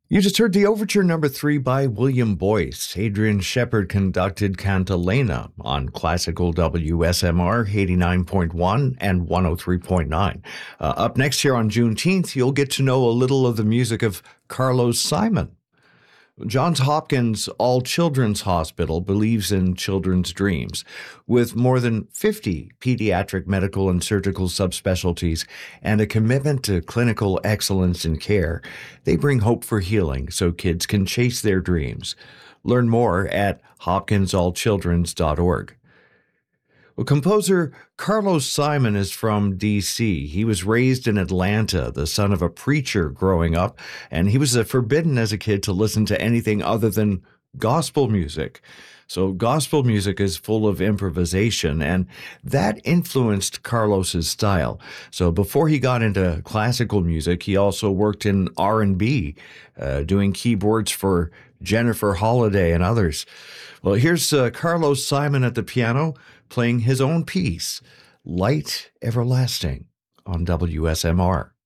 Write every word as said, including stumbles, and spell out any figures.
You just heard the Overture Number Three by William Boyce. Adrian Shepard conducted Cantilena on classical W S M R eighty-nine point one and one oh three point nine. Uh, up next here on Juneteenth, you'll get to know a little of the music of Carlos Simon. Johns Hopkins All Children's Hospital believes in children's dreams. With more than fifty pediatric medical and surgical subspecialties and a commitment to clinical excellence in care, they bring hope for healing so kids can chase their dreams. Learn more at hopkins all children's dot org. Well, composer Carlos Simon is from D C. He was raised in Atlanta, the son of a preacher growing up, and he was uh, forbidden as a kid to listen to anything other than gospel music. So gospel music is full of improvisation, and that influenced Carlos's style. So before he got into classical music, he also worked in R and B, uh, doing keyboards for Jennifer Holliday and others. Well, here's uh, Carlos Simon at the piano playing his own piece, Light Everlasting, on W S M R.